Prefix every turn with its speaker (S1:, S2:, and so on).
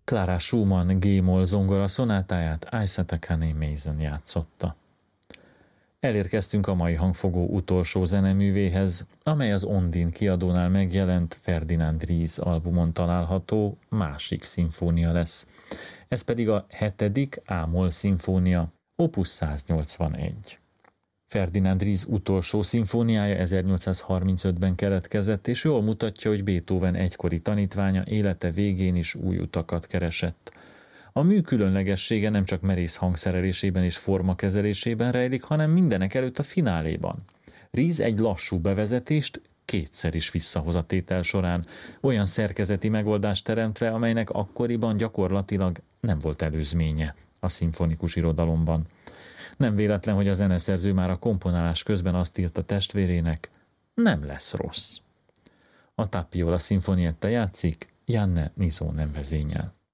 S1: Clara Schumann G-moll zongora szonátáját Isaac Akane Mason játszotta. Elérkeztünk a mai hangfogó utolsó zeneművéhez, amely az Ondine kiadónál megjelent Ferdinand Ries albumon található másik szimfónia lesz. Ez pedig a 7. A-moll szimfónia, opus 181. Ferdinand Ries utolsó szimfóniája 1835-ben keletkezett, és jól mutatja, hogy Beethoven egykori tanítványa élete végén is új utakat keresett. A mű különlegessége nem csak merész hangszerelésében és formakezelésében rejlik, hanem mindenekelőtt a fináléban. Ries egy lassú bevezetést kétszer is visszahoz a tétel során, olyan szerkezeti megoldást teremtve, amelynek akkoriban gyakorlatilag nem volt előzménye a szimfonikus irodalomban. Nem véletlen, hogy a zeneszerző már a komponálás közben azt írta testvérének, nem lesz rossz. A Tapiola szimfonietta játszik, Janne Nisó nem vezényel.